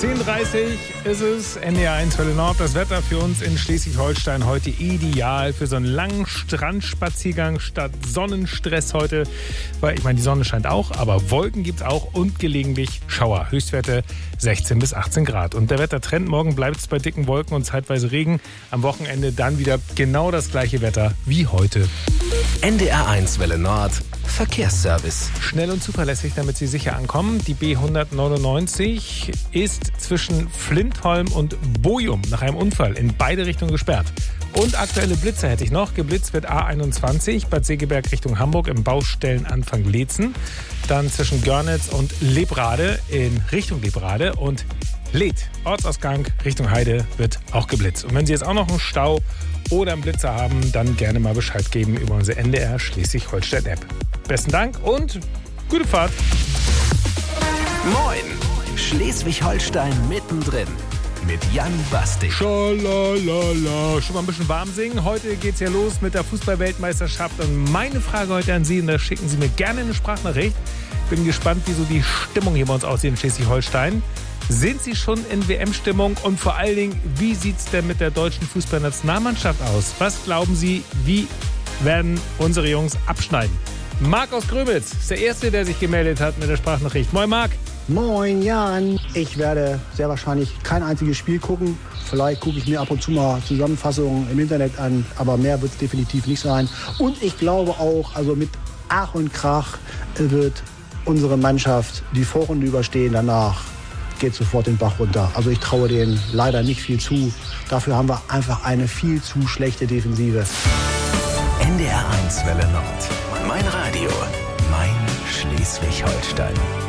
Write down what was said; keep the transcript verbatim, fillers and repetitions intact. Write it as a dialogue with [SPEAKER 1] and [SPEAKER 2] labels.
[SPEAKER 1] zehn Uhr dreißig ist es, N D R eins Welle Nord. Das Wetter für uns in Schleswig-Holstein heute ideal für so einen langen Strandspaziergang statt Sonnenstress heute. Weil ich meine, die Sonne scheint auch, aber Wolken gibt es auch und gelegentlich Schauer. Höchstwerte sechzehn bis achtzehn Grad. Und der Wettertrend, morgen bleibt es bei dicken Wolken und zeitweise Regen. Am Wochenende dann wieder genau das gleiche Wetter wie heute.
[SPEAKER 2] N D R eins Welle Nord. Verkehrsservice.
[SPEAKER 1] Schnell und zuverlässig, damit Sie sicher ankommen. Die B hundertneunundneunzig ist zwischen Flintholm und Bochum nach einem Unfall in beide Richtungen gesperrt. Und aktuelle Blitze hätte ich noch. Geblitzt wird A einundzwanzig, Bad Segeberg Richtung Hamburg im Baustellenanfang Leetzen. Dann zwischen Görnitz und Lebrade in Richtung Lebrade und Leth, Ortsausgang Richtung Heide, wird auch geblitzt. Und wenn Sie jetzt auch noch einen Stau oder einen Blitzer haben, dann gerne mal Bescheid geben über unsere N D R Schleswig-Holstein-App. Besten Dank und gute Fahrt.
[SPEAKER 2] Moin! Schleswig-Holstein mittendrin mit Jan Bastik.
[SPEAKER 1] Schalalala. Schon mal ein bisschen warm singen. Heute geht's ja los mit der Fußball-Weltmeisterschaft. Und meine Frage heute an Sie, und da schicken Sie mir gerne eine Sprachnachricht. Bin gespannt, wie so die Stimmung hier bei uns aussieht in Schleswig-Holstein. Sind Sie schon in W M-Stimmung? Und vor allen Dingen, wie sieht's denn mit der deutschen Fußballnationalmannschaft aus? Was glauben Sie, wie werden unsere Jungs abschneiden? Marc aus Gröbitz ist der Erste, der sich gemeldet hat mit der Sprachnachricht. Moin Marc.
[SPEAKER 3] Moin Jan. Ich werde sehr wahrscheinlich kein einziges Spiel gucken. Vielleicht gucke ich mir ab und zu mal Zusammenfassungen im Internet an, aber mehr wird es definitiv nicht sein. Und ich glaube auch, also mit Ach und Krach wird unsere Mannschaft die Vorrunde überstehen. Danach geht sofort den Bach runter. Also ich traue denen leider nicht viel zu. Dafür haben wir einfach eine viel zu schlechte Defensive.
[SPEAKER 2] N D R eins Welle Nord. Mein Radio. Mein Schleswig-Holstein.